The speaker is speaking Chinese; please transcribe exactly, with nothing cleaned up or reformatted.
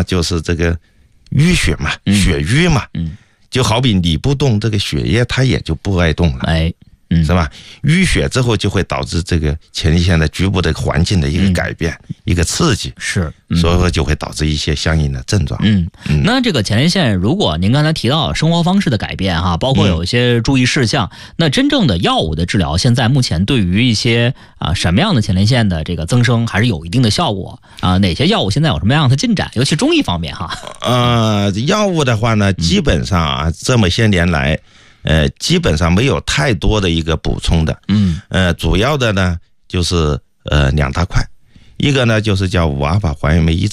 它就是这个淤血嘛，血瘀嘛，嗯，就好比你不动，这个血液它也就不爱动了， 哎。嗯、 是吧？淤血之后就会导致这个前列腺的局部的环境的一个改变、嗯、一个刺激， 是、 嗯，所以说就会导致一些相应的症状。 嗯，嗯那这个前列腺，如果您刚才提到生活方式的改变哈，包括有一些注意事项，嗯、那真正的药物的治疗，现在目前对于一些啊什么样的前列腺的这个增生还是有一定的效果啊？哪些药物现在有什么样的进展？尤其中医方面哈。 呃，药物的话呢，基本上啊，嗯、这么些年来。呃，基本上没有太多的一个补充的，嗯，呃，主要的呢就是呃两大块，一个呢就是叫五阿法还原酶抑制。